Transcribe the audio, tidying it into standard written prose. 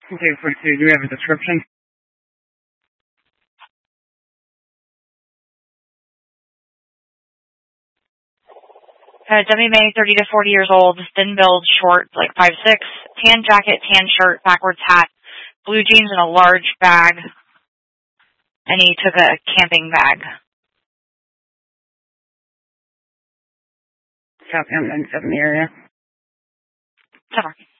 Okay, 42, do we have a description? Dummy May, 30 to 40 years old, thin build, short, like 5'6", tan jacket, tan shirt, backwards hat, blue jeans and a large bag, and he took a camping bag. South Hampton, 7 area. 10